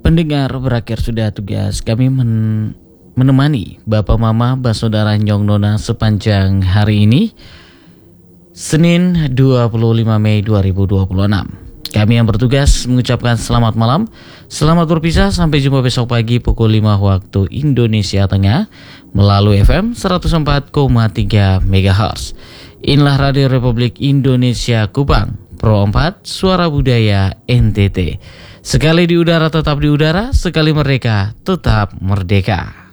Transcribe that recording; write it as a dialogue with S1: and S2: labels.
S1: Pendengar, berakhir sudah tugas kami menemani Bapak Mama Basodara Nyong Nona sepanjang hari ini, Senin 25 Mei 2026. Kami yang bertugas mengucapkan selamat malam, selamat berpisah, sampai jumpa besok pagi pukul 5 waktu Indonesia Tengah melalui FM 104,3 MHz. Inilah Radio Republik Indonesia Kupang, Pro 4, Suara Budaya NTT. Sekali di udara tetap di udara, sekali merdeka tetap merdeka.